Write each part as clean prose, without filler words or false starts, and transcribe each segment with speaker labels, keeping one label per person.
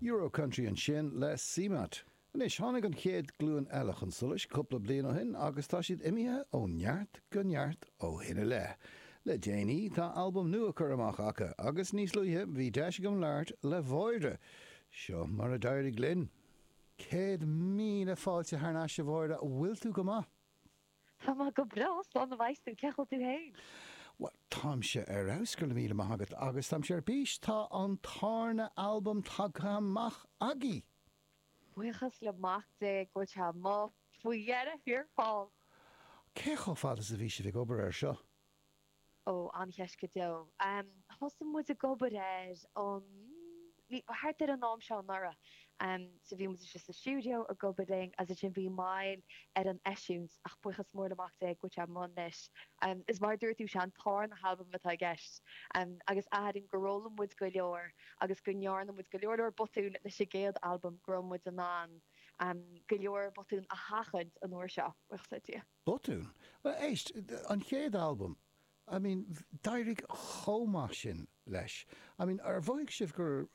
Speaker 1: Eurocountry an sin le Simat. An is tháinig an chéad glúin eilech an solis cúpla bliain ó hin agus tá siad imithe ó neart go neart ó hinne le. Le déanaí tá albumm nua chur amach acha agus níos luithe bhí deise gom leart le Mhóire. Seo mar a dairigh linn. Céad míle fáilte thar se Mhóire bhfuil tú go maith?
Speaker 2: Tá má go bras an na bhaistú cechail tú héin.
Speaker 1: Tám se ar ausgur le míle maithagad agus tám se ar bís tá an tárna albumm tagtha amach agaí.
Speaker 2: Buchas le macht de go te má faoihearra fíor fáil.
Speaker 1: Cé cho fád is a bhí se bh gobar ar seo?
Speaker 2: Ó an cheis go deo. Thosa mu a gobar an hart an nám seo nara. So bhí mu just a studio a gobading as a sin bhí mail ar an eisiúns ach buchas mór amach de go te mundis. Is mar dúirtú se an tár na halbam atá gceist. Agus ahadin gorólam mud go leor agus go nearnam mud go leor botún na sé géad album grommud an an. Go leor botún a hachad an uair seo, buch sa tí.
Speaker 1: Botún? Well, éist, an chéad album, I mean, dairigh chomá sin leis. I mean, ar bhaigh sibh gur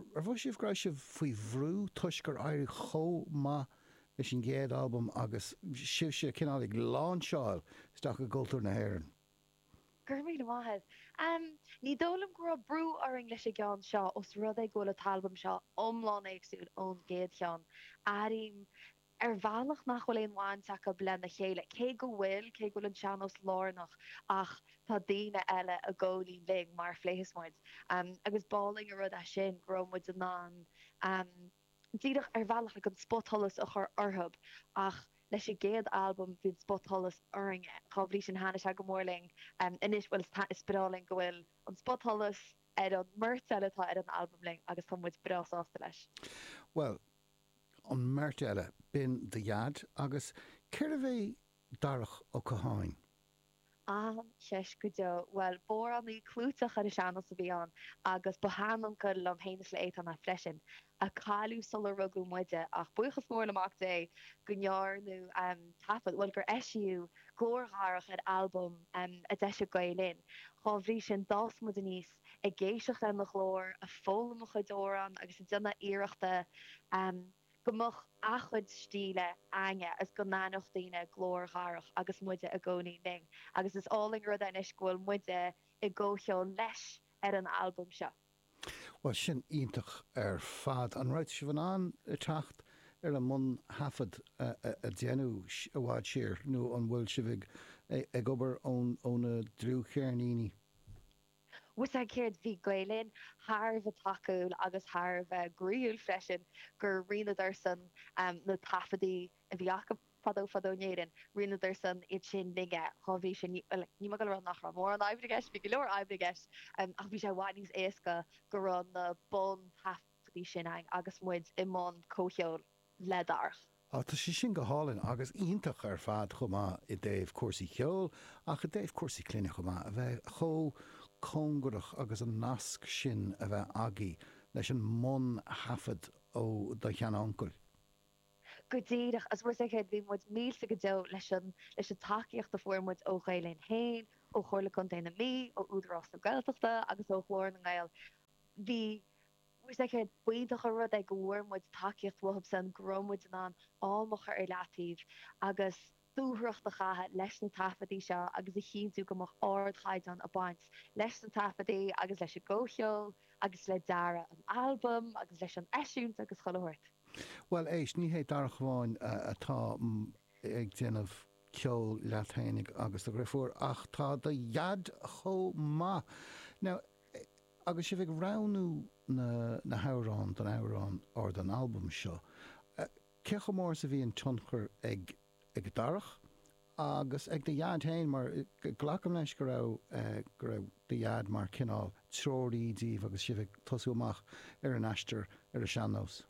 Speaker 1: sibh faoi bhrú tuisgur éirigh chomá leis an chéad album agus sibh sé cinálaigh lánseáil isteach go gultúir na hÉireann.
Speaker 2: Gurmí na maithe. Ní dólam gur brú ar an leis gan seo os rud é ggóla talbam seo omláin éagsún ón géad cheann. Arim ar bhealach nach bhfuil éon bháin take blen na chéile. Cé go bhfuil an seanos lárnach ach tá daoine eile a ggólaí ling mar phléithesmuid. Agus báling a rud a sin grommuid an díadach ar bhealach an spotholas a chur orthab ach leis sé géad album bhín spotholas oringe. Chá bhrí sin hána se go mórling inis bhfuil spiráling go bhfuil an spotholas ar an mirt eiletá ar an album ling agus tá muid bras ásta leis.
Speaker 1: Well, an mirt eile bin de iad agus céir a bheith darach ó Caháin?
Speaker 2: Seis go deo. Well, bór an í clúteach ar a seanas a bhí an agus bohanam go lom héanas le éit na freisin. A cáú solar rugú muide ach buchas mór amach dé go nearnú tapad bhfuil gur eisiú glórthach ar album a deise gailinn. Chá bhrí sin dás mu níos i ggéisiocht an na chlór a fólamach a dóran agus a duna iireachta gomach achud stíle aine as go nánoch daine glórthach agus muide a gcónaí ning. Agus is áling rud an iscúil muide i ggócheol leis ar an album seo.
Speaker 1: Well, sin ítach ar fad an ráid si bhanán i techt ar an mun hafad a déanú a bháid siar nó an bhfuil si bh ag obair ón na drú chéarníní.
Speaker 2: Was I céird bhí gailinn Harbh takeúil agus Harbh gríúil freisin gur rianaidir san na tafadaí a bhí acha fadónéirin rianaidir san iad sin dige chá bhí sin ní go ran nach mór an aibbrigeis bhí go leor aibbrigeis ach bhí sé bhainníos éasca go ran na bon tafadaí sin agus muid i món cócheol ledarch.
Speaker 1: Tá sí sin go hálinn agus ítach ar fad chumá i déobh cuasaí cheol ach a déobh cuasaí cluine chumá a bheith cho cóngurach agus an nasc sin a bheith agaí leis an mon hafad ó do cheann ancail.
Speaker 2: Go dtíadach as bhfuil ché bhí muid mílte go deo leis an takeíocht a fuairmuid ó gailinn héin ó chóirla containna mí ó údarrás na Gaeltachta agus ó chlór na Gael. Bhí was ché buintach a rud ag go bhfuirmuid takeíocht bhab san grommuid an ámacha ar leatíh agus dúthreacht a chathe leis na tafadaí seo agus a chinú go mach ardchaid an a baint leis na tafadaí agus leis a ggócheol agus le dara an album agus leis an eisiúnt agus choirt.
Speaker 1: Well, éis ní hé dar gháin atá ag déanamh ceol leathénig agus a gréfúr ach tá de iad chomá. Now, agus si bh ranú na hárán don árán or den album seo. Cé go mór sa bhí an tionchar ag darach agus ag de iad hain mar glacham leis go raibh de iad mar cinál tróirídíh agus si bh tosúach ar an aistear ar a seanós.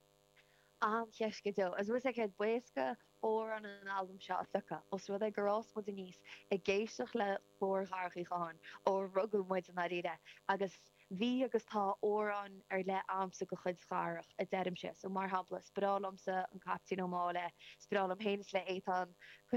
Speaker 2: Yes go deo. As was ag buesca ó an album seo a thucha os rud ag gorás mu níos i ggéisteach le bórthchaí gáin ó rugú muid an aíide agus bhí agus tá órán ar le amsa go chud scharach a derimse so mar hapla sprálamsa an captain ó mála sprálam héanas le étan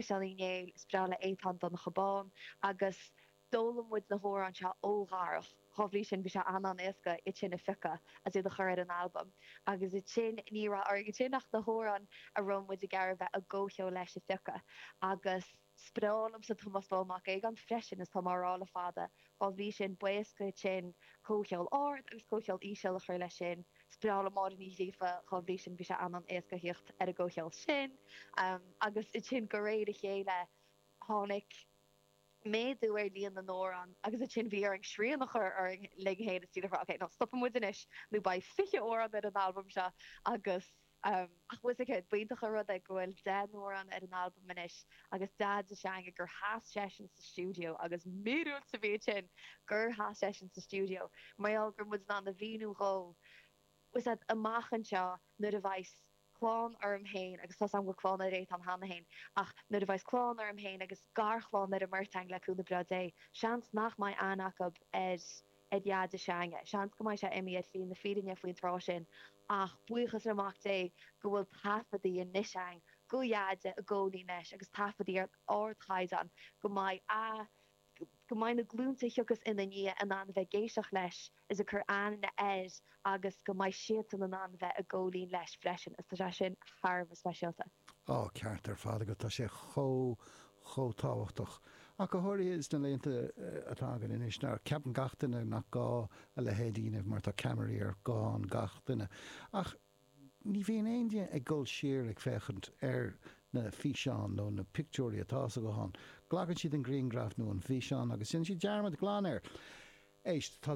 Speaker 2: chuisáínéil sprála étan don chabán agus dólam muid na hórán seo ógharach chohlí sin bhí se an éasca I sin na ficha as iad a chuir an album. Agus I sin níra agus sin nach na hóran a rom mu a gar bheith a ggótheo leis a ficha. Agus sprálam sa Thomas Bowmach ag an freisin is tá marrála fada, chohlí sin buesca sin cócheol ard agus cócheol íseil a chuir lei sin. Sprála mar ní lífa chohlí sin bhí se an éasca hiocht ar a ggócheol sin. Agus I sin go réad a chéile tháinig méadú líon na nóran, agus a sin bhí ar an srían nach chur ar lehéad sí okay, no stop mu inis nó ba fiche ó bit an album se agus ach was ik buintach rud ag gohfuil de nóran ar an album inis agus dad a seanga gur has sessions sa studio agus méú sa bhé sin gur has sessions sa studio. Mai gur mu an na bhíú ró was dat amachchan seo nu a bhaith chlán arm hain agus tá am go chlán a réit an hanna hain ach nu a bhaith chlán arm hain agus garchlán ar a martang le cúna bradé seans nach mai anachab iad a seanga seans go mai se imi fin na feeding faoin rá sin ach buchas amach dé go bhfuil tafadaí in nisang go iade a gcóí neis agus tafadaí ar áthchaid an go mai na glúnta thugus ina ní an an bheith géisioach leis is a chur an na air agus go mai siad an an bheith a ggólín leis freisin is tá sin Harbh speisialta.
Speaker 1: Ó ceart ar fád go tá sé chotáhachtach. A go thuirí is na léonnta atágan inis nar ceapan gatainna nach gá a le héadíanamh mar tá camarí ar gáin gatainna. Ach ní bhíon aonde ag ggóil siar ag fechant ar na físeán nó na pictúirí atá a go hán. Glagan siad an Greengraft nó an físeán agus sin si dearmad glánair. Éist tá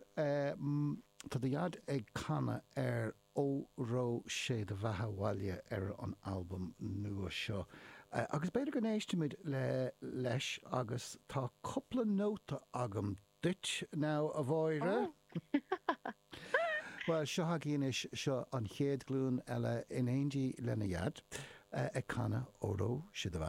Speaker 1: iad ag canna ar óró sé de bheithehhaile ar an album nua seo. Agus beidir go néistimid leis agus tá coppla nóta agam duit ná a bháire. Well seo hagéis seo an chéad glún eile in éondí lena iad ag canna óró sé de bheith.